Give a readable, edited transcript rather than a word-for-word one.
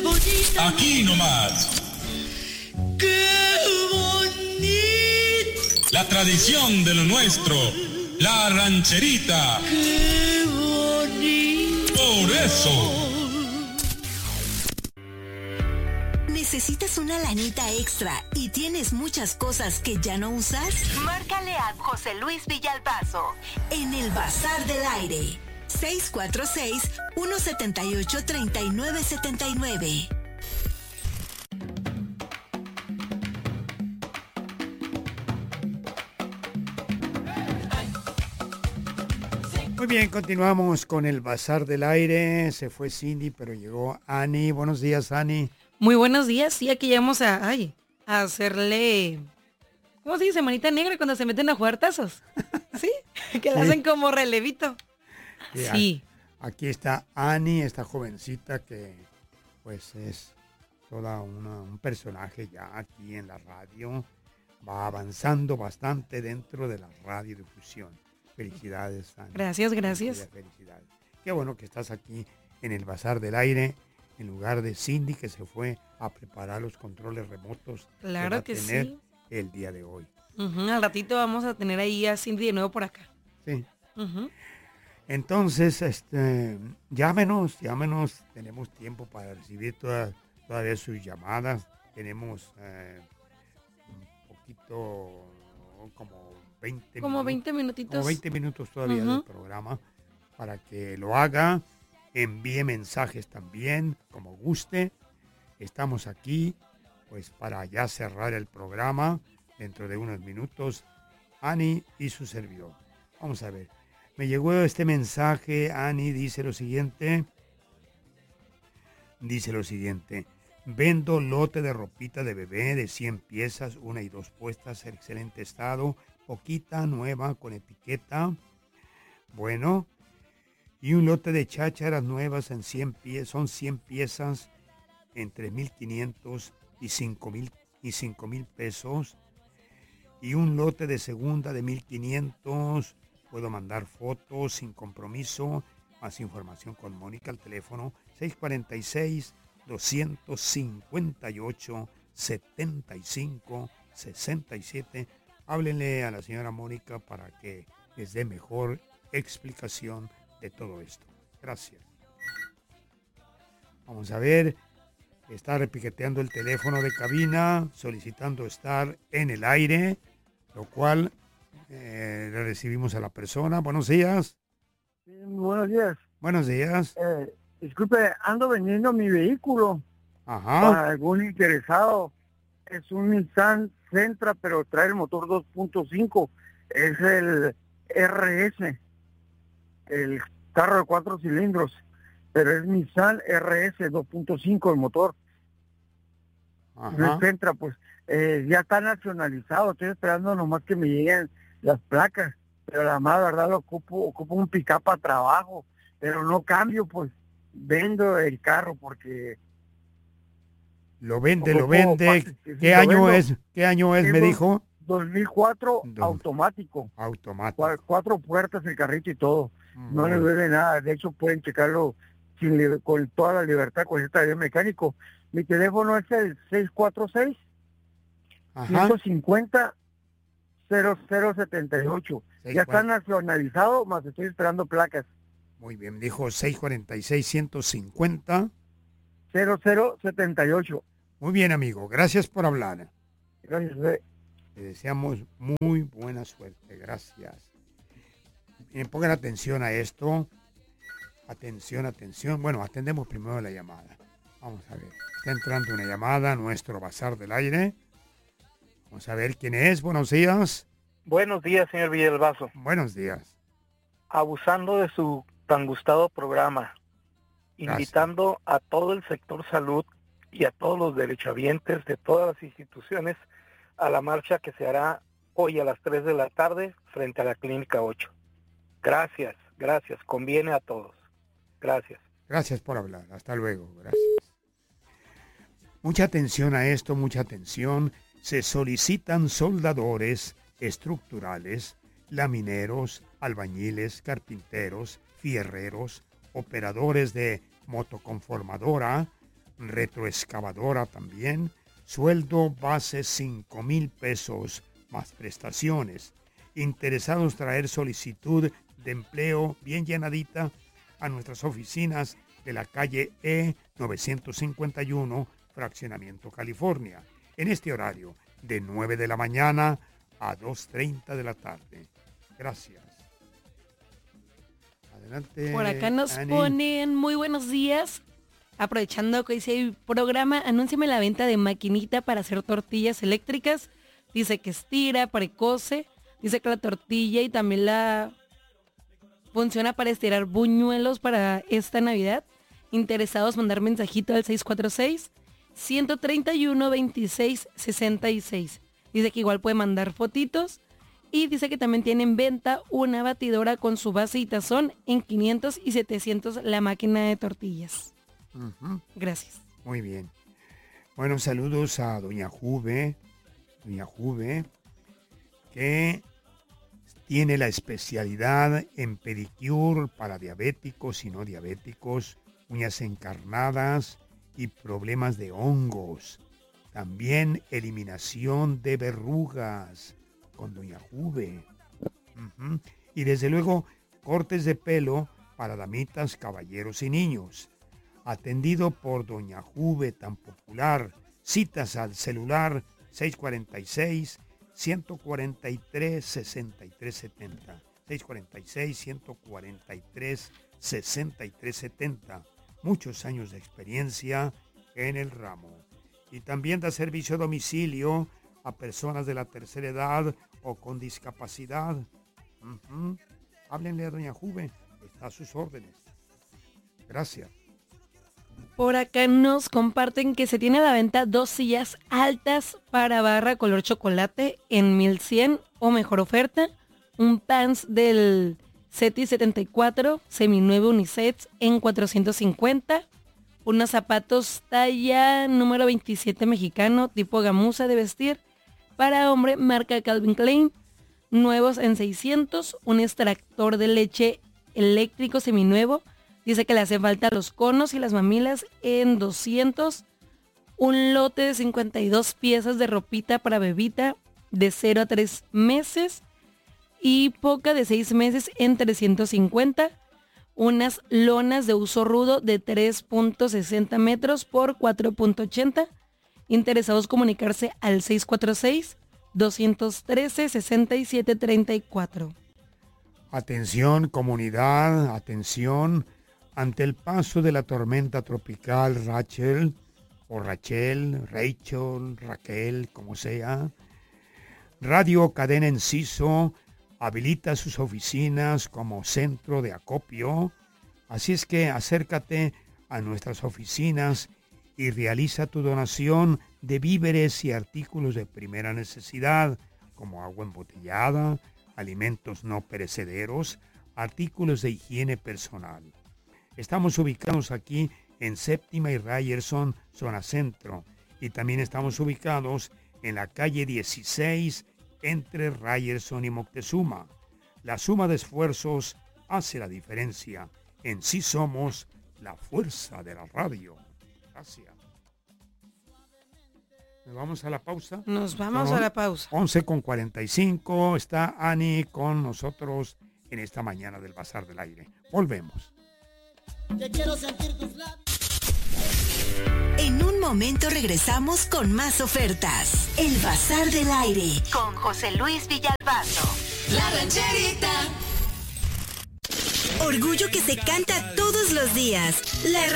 bonita. Aquí nomás. ¡Qué bonito! La tradición de lo nuestro. La rancherita. ¡Qué bonito! Por eso. ¿Necesitas una lanita extra y tienes muchas cosas que ya no usas? Márcale a José Luis Villalbazo en el Bazar del Aire. 646-178-3979. Muy bien, continuamos con el Bazar del Aire. Se fue Cindy, pero llegó Ani. Buenos días, Ani. Muy buenos días. Sí, aquí llegamos a hacerle... ¿Cómo se dice? Manita negra cuando se meten a jugar tazos. ¿Sí? Que la hacen como relevito. Sí. Aquí está Ani, esta jovencita que pues es toda un personaje ya aquí en la radio. Va avanzando bastante dentro de la radiodifusión. Felicidades, Ani. Gracias, gracias. Felicidades. Qué bueno que estás aquí en el Bazar del Aire, en lugar de Cindy, que se fue a preparar los controles remotos. Claro que tener sí. El día de hoy. Al ratito vamos a tener ahí a Cindy de nuevo por acá. Sí. Entonces, llámenos. Tenemos tiempo para recibir todavía sus llamadas. Tenemos un poquito, como 20 como 20 minutitos. Como 20 minutos todavía del programa para que lo haga. Envíe mensajes también, como guste. Estamos aquí, pues, para ya cerrar el programa dentro de unos minutos. Ani y su servidor. Vamos a ver. Me llegó este mensaje. Ani dice lo siguiente. Vendo lote de ropita de bebé de 100 piezas, 1 y 2 puestas, en excelente estado, poquita, nueva, con etiqueta. Bueno. Y un lote de chácharas nuevas en 100 piezas, son 100 piezas entre 1,500 y 5,000 pesos. Y un lote de segunda de 1,500. Puedo mandar fotos sin compromiso. Más información con Mónica al teléfono 646-258-7567. Háblenle a la señora Mónica para que les dé mejor explicación de todo esto. Gracias. Vamos a ver. Está repiqueteando el teléfono de cabina, solicitando estar en el aire, lo cual le recibimos a la persona. Buenos días. Sí, buenos días. Buenos días. Disculpe, ando vendiendo mi vehículo. Ajá. Para algún interesado. Es un Nissan Sentra, pero trae el motor 2.5. Es el RS. El carro de 4 cilindros, pero es Nissan RS 2.5 el motor. El Sentra, pues, ya está nacionalizado. Estoy esperando nomás que me lleguen las placas, pero la más verdad lo ocupo un pick-up para trabajo, pero no cambio, pues, vendo el carro porque... Lo vende. ¿Qué año es, me dijo? 2004, automático. 4 puertas, el carrito y todo. No le duele nada. De hecho, pueden checarlo con toda la libertad con este taller mecánico. Mi teléfono es el 646-150-0078. Ya está nacionalizado, más estoy esperando placas. Muy bien, dijo 646-150. 0078. Muy bien, amigo. Gracias por hablar. Gracias. Le deseamos muy buena suerte. Gracias. Bien, pongan atención a esto. Atención. Bueno, atendemos primero la llamada. Vamos a ver. Está entrando una llamada a nuestro Bazar del Aire. Vamos a ver quién es. Buenos días. Buenos días, señor Villalbazo. Buenos días. Abusando de su tan gustado programa. Gracias. Invitando a todo el sector salud y a todos los derechohabientes de todas las instituciones a la marcha que se hará hoy a las 3 de la tarde frente a la Clínica 8. Gracias, conviene a todos. Gracias. Gracias por hablar, hasta luego, gracias. Mucha atención a esto, mucha atención. Se solicitan soldadores estructurales, lamineros, albañiles, carpinteros, fierreros, operadores de motoconformadora, retroexcavadora también, sueldo base 5,000 pesos más prestaciones. Interesados traer solicitud de empleo bien llenadita a nuestras oficinas de la calle E 951, Fraccionamiento California, en este horario de 9 de la mañana a 2:30 de la tarde. Gracias. Adelante. Por acá nos Ani. ponen muy buenos días. Aprovechando que dice el programa, anúnciame la venta de maquinita para hacer tortillas eléctricas. Dice que estira, precoce. Dice que la tortilla y también la funciona para estirar buñuelos para esta Navidad. Interesados, mandar mensajito al 646-131-2666. Dice que igual puede mandar fotitos. Y dice que también tiene en venta una batidora con su base y tazón en 500 y 700 la máquina de tortillas. Ujú. Gracias. Muy bien. Bueno, saludos a Doña Juve, que tiene la especialidad en pedicure para diabéticos y no diabéticos, uñas encarnadas y problemas de hongos. También eliminación de verrugas con Doña Juve. Ujú. Y desde luego, cortes de pelo para damitas, caballeros y niños. Atendido por Doña Juve, tan popular. Citas al celular 646-143-6370. 646-143-6370. Muchos años de experiencia en el ramo. Y también da servicio a domicilio a personas de la tercera edad o con discapacidad. Ujú. Háblenle a Doña Juve, está a sus órdenes. Gracias. Por acá nos comparten que se tiene a la venta 2 sillas altas para barra color chocolate en 1100 o mejor oferta. Un pants del SETI 74 seminuevo unisex en 450. Unos zapatos talla número 27 mexicano tipo gamuza de vestir para hombre marca Calvin Klein nuevos en 600. Un extractor de leche eléctrico seminuevo. Dice que le hace falta los conos y las mamilas en 200. Un lote de 52 piezas de ropita para bebita de 0 a 3 meses. Y poca de 6 meses en 350. Unas lonas de uso rudo de 3.60 metros por 4.80. Interesados comunicarse al 646-213-6734. Atención comunidad, atención. Ante el paso de la tormenta tropical Rachel, Raquel, como sea, Radio Cadena Enciso habilita sus oficinas como centro de acopio. Así es que acércate a nuestras oficinas y realiza tu donación de víveres y artículos de primera necesidad, como agua embotellada, alimentos no perecederos, artículos de higiene personal. Estamos ubicados aquí en Séptima y Ryerson, zona centro, y también estamos ubicados en la calle 16 entre Ryerson y Moctezuma. La suma de esfuerzos hace la diferencia. En sí somos la fuerza de la radio. Gracias. ¿Nos vamos a la pausa? Nos vamos a la pausa. 11:45. Está Ani con nosotros en esta mañana del Bazar del Aire. Volvemos. Que quiero sentir tus labios. En un momento regresamos con más ofertas. El Bazar del Aire con José Luis Villalbazo. La rancherita. Orgullo que se canta todos los días. La